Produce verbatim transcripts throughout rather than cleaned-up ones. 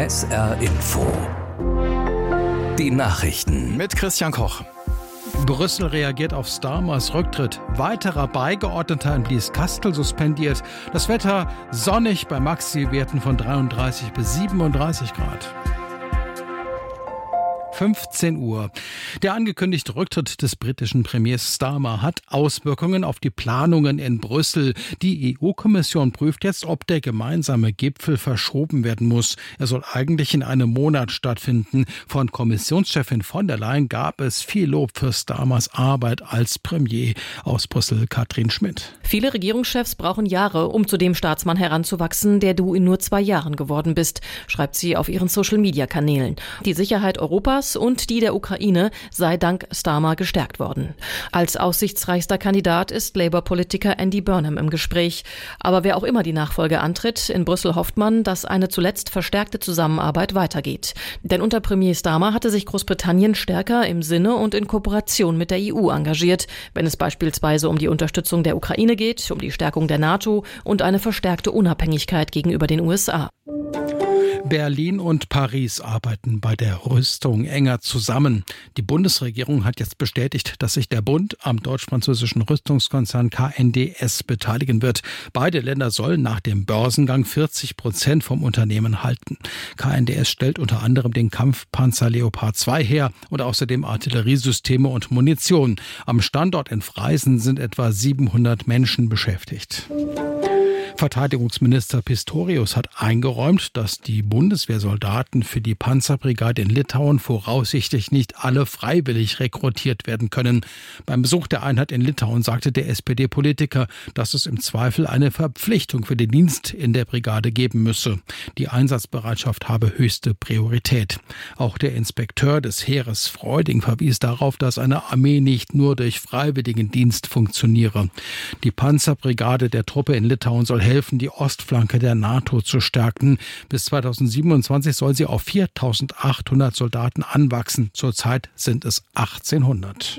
S R Info. Die Nachrichten mit Christian Koch. Brüssel reagiert auf Starmers Rücktritt. Weiterer Beigeordneter in Blieskastel suspendiert. Das Wetter sonnig bei Maxi-Werten von dreiunddreißig bis siebenunddreißig Grad. fünfzehn Uhr. Der angekündigte Rücktritt des britischen Premiers Starmer hat Auswirkungen auf die Planungen in Brüssel. Die E U-Kommission prüft jetzt, ob der gemeinsame Gipfel verschoben werden muss. Er soll eigentlich in einem Monat stattfinden. Von Kommissionschefin von der Leyen gab es viel Lob für Starmers Arbeit als Premier. Aus Brüssel Katrin Schmidt. Viele Regierungschefs brauchen Jahre, um zu dem Staatsmann heranzuwachsen, der du in nur zwei Jahren geworden bist, schreibt sie auf ihren Social-Media-Kanälen. Die Sicherheit Europas und die der Ukraine sei dank Starmer gestärkt worden. Als aussichtsreichster Kandidat ist Labour-Politiker Andy Burnham im Gespräch. Aber wer auch immer die Nachfolge antritt, in Brüssel hofft man, dass eine zuletzt verstärkte Zusammenarbeit weitergeht. Denn unter Premier Starmer hatte sich Großbritannien stärker im Sinne und in Kooperation mit der E U engagiert, wenn es beispielsweise um die Unterstützung der Ukraine geht, um die Stärkung der NATO und eine verstärkte Unabhängigkeit gegenüber den U S A. Berlin und Paris arbeiten bei der Rüstung enger zusammen. Die Bundesregierung hat jetzt bestätigt, dass sich der Bund am deutsch-französischen Rüstungskonzern K N D S beteiligen wird. Beide Länder sollen nach dem Börsengang vierzig Prozent vom Unternehmen halten. K N D S stellt unter anderem den Kampfpanzer Leopard zwei her und außerdem Artilleriesysteme und Munition. Am Standort in Freisen sind etwa siebenhundert Menschen beschäftigt. Verteidigungsminister Pistorius hat eingeräumt, dass die Bundeswehrsoldaten für die Panzerbrigade in Litauen voraussichtlich nicht alle freiwillig rekrutiert werden können. Beim Besuch der Einheit in Litauen sagte der S P D-Politiker, dass es im Zweifel eine Verpflichtung für den Dienst in der Brigade geben müsse. Die Einsatzbereitschaft habe höchste Priorität. Auch der Inspekteur des Heeres Freuding verwies darauf, dass eine Armee nicht nur durch Freiwilligendienst funktioniere. Die Panzerbrigade der Truppe in Litauen soll helfen, die Ostflanke der NATO zu stärken. Bis zweitausendsiebenundzwanzig soll sie auf viertausendachthundert Soldaten anwachsen. Zurzeit sind es achtzehnhundert.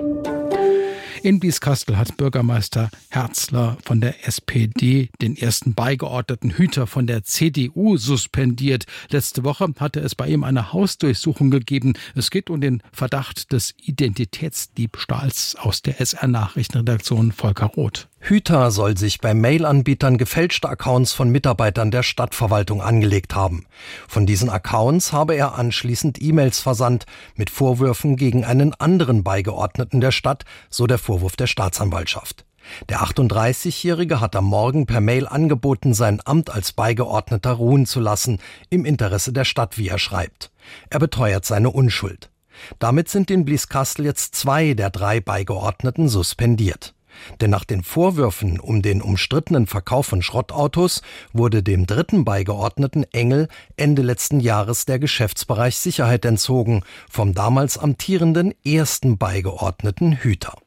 In Blieskastel hat Bürgermeister Herzler von der S P D den ersten beigeordneten Hüter von der C D U suspendiert. Letzte Woche hatte es bei ihm eine Hausdurchsuchung gegeben. Es geht um den Verdacht des Identitätsdiebstahls. Aus der S R-Nachrichtenredaktion Volker Roth. Hüter soll sich bei Mail-Anbietern gefälschte Accounts von Mitarbeitern der Stadtverwaltung angelegt haben. Von diesen Accounts habe er anschließend E-Mails versandt mit Vorwürfen gegen einen anderen Beigeordneten der Stadt, so der Vorwurf der Staatsanwaltschaft. Der achtunddreißigjährige hat am Morgen per Mail angeboten, sein Amt als Beigeordneter ruhen zu lassen, im Interesse der Stadt, wie er schreibt. Er beteuert seine Unschuld. Damit sind in Blieskastel jetzt zwei der drei Beigeordneten suspendiert. Denn nach den Vorwürfen um den umstrittenen Verkauf von Schrottautos wurde dem dritten Beigeordneten Engel Ende letzten Jahres der Geschäftsbereich Sicherheit entzogen, vom damals amtierenden ersten Beigeordneten Hüter.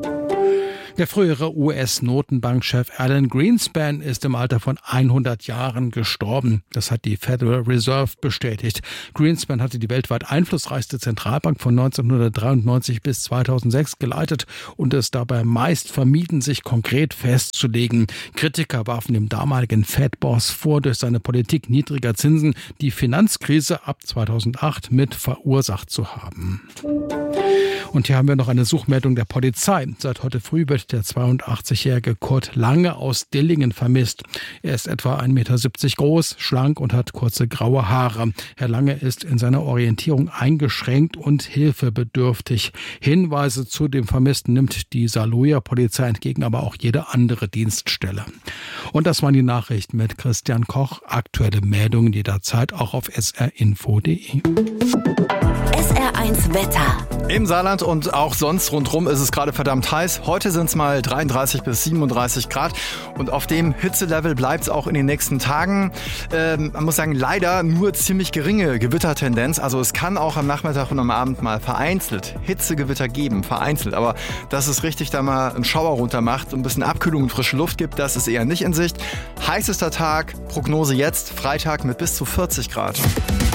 Der frühere U S-Notenbankchef Alan Greenspan ist im Alter von hundert Jahren gestorben. Das hat die Federal Reserve bestätigt. Greenspan hatte die weltweit einflussreichste Zentralbank von neunzehnhundertdreiundneunzig bis zweitausendsechs geleitet und es dabei meist vermieden, sich konkret festzulegen. Kritiker warfen dem damaligen Fed-Boss vor, durch seine Politik niedriger Zinsen die Finanzkrise ab zweitausendacht mit verursacht zu haben. Und hier haben wir noch eine Suchmeldung der Polizei. Seit heute früh wird der zweiundachtzigjährige Kurt Lange aus Dillingen vermisst. Er ist etwa ein Meter siebzig groß, schlank und hat kurze graue Haare. Herr Lange ist in seiner Orientierung eingeschränkt und hilfebedürftig. Hinweise zu dem Vermissten nimmt die Saarlouis-Polizei entgegen, aber auch jede andere Dienststelle. Und das waren die Nachrichten mit Christian Koch. Aktuelle Meldungen jederzeit auch auf s r info punkt d e. S R eins Wetter. Im Saarland und auch sonst rundherum ist es gerade verdammt heiß. Heute sind es mal dreiunddreißig bis siebenunddreißig Grad und auf dem Hitzelevel bleibt es auch in den nächsten Tagen. Ähm, man muss sagen, leider nur ziemlich geringe Gewittertendenz. Also es kann auch am Nachmittag und am Abend mal vereinzelt Hitzegewitter geben, vereinzelt. Aber dass es richtig da mal einen Schauer runter macht und ein bisschen Abkühlung und frische Luft gibt, das ist eher nicht in Sicht. Heißester Tag, Prognose jetzt, Freitag mit bis zu vierzig Grad.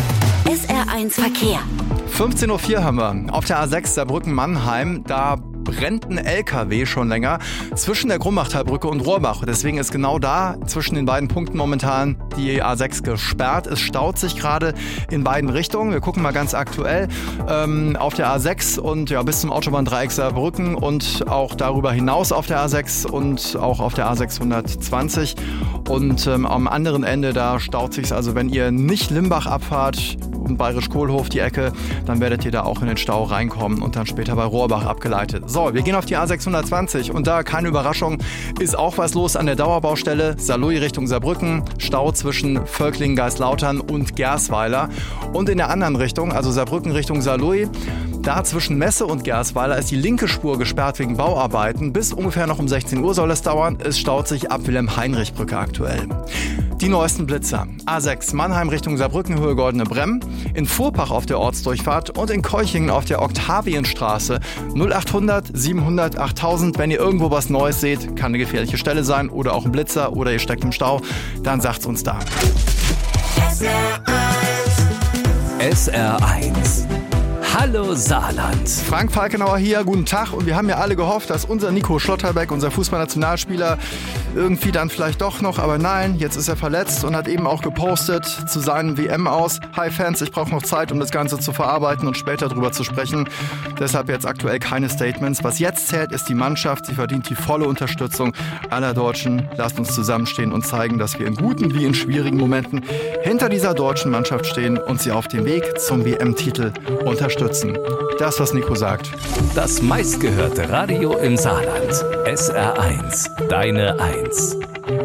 S R eins Verkehr. fünfzehn Uhr vier haben wir. Auf der A sechs Saarbrücken-Mannheim, da brennt ein L K W schon länger zwischen der Grumbachtalbrücke und Rohrbach. Deswegen ist genau da zwischen den beiden Punkten momentan die A sechs gesperrt. Es staut sich gerade in beiden Richtungen. Wir gucken mal ganz aktuell ähm, auf der A sechs und ja, bis zum Autobahndreieck Saarbrücken und auch darüber hinaus auf der A sechs und auch auf der A sechshundertzwanzig. Und ähm, am anderen Ende, da staut sich's. Also wenn ihr nicht Limbach abfahrt und Bayerisch-Kohlhof die Ecke, dann werdet ihr da auch in den Stau reinkommen und dann später bei Rohrbach abgeleitet. So, wir gehen auf die A sechshundertzwanzig und da, keine Überraschung, ist auch was los an der Dauerbaustelle. Saarlouis Richtung Saarbrücken, Stau zwischen Völklingen, Geistlautern und Gersweiler. Und in der anderen Richtung, also Saarbrücken Richtung Saarlouis, da zwischen Messe und Gersweiler ist die linke Spur gesperrt wegen Bauarbeiten. Bis ungefähr noch um sechzehn Uhr soll es dauern. Es staut sich ab Wilhelm-Heinrich-Brücke aktuell. Die neuesten Blitzer. A sechs Mannheim Richtung Saarbrücken, Höhe Goldene Bremm. In Furpach auf der Ortsdurchfahrt und in Keuchingen auf der Octavienstraße. null achthundert siebenhundert achttausend. Wenn ihr irgendwo was Neues seht, kann eine gefährliche Stelle sein oder auch ein Blitzer oder ihr steckt im Stau, dann sagt's uns da. S R eins. Hallo Saarland. Frank Falkenauer hier, guten Tag. Und wir haben ja alle gehofft, dass unser Nico Schlotterbeck, unser Fußballnationalspieler, irgendwie dann vielleicht doch noch, aber nein, jetzt ist er verletzt und hat eben auch gepostet zu seinem W M aus. Hi Fans, ich brauche noch Zeit, um das Ganze zu verarbeiten und später drüber zu sprechen. Deshalb jetzt aktuell keine Statements. Was jetzt zählt, ist die Mannschaft. Sie verdient die volle Unterstützung aller Deutschen. Lasst uns zusammenstehen und zeigen, dass wir in guten wie in schwierigen Momenten hinter dieser deutschen Mannschaft stehen und sie auf dem Weg zum W M-Titel unterstützen. Das, was Nico sagt. Das meistgehörte Radio im Saarland. S R eins. Deine eins.